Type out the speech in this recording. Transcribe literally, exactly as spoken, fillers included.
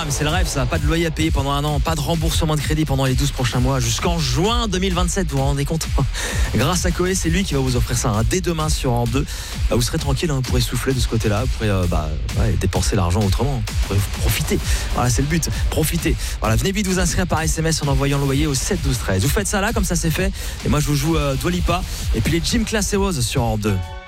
mais c'est le rêve ça, pas de loyer à payer pendant un an, pas de remboursement de crédit pendant les douze prochains mois, jusqu'en juin deux mille vingt-sept, vous vous rendez compte? Grâce à Coé, c'est lui qui va vous offrir ça, hein. Dès demain sur Europe deux, bah, vous serez tranquille, hein. Vous pourrez souffler de ce côté-là, vous pourrez euh, bah, ouais, dépenser l'argent autrement, vous pourrez profiter, voilà c'est le but, profiter. Voilà, venez vite vous inscrire par S M S en envoyant le loyer au sept douze treize. Vous faites ça là, comme ça c'est fait, et moi je vous joue euh, Dua Lipa, et puis les Gym Class Heroes sur Europe deux.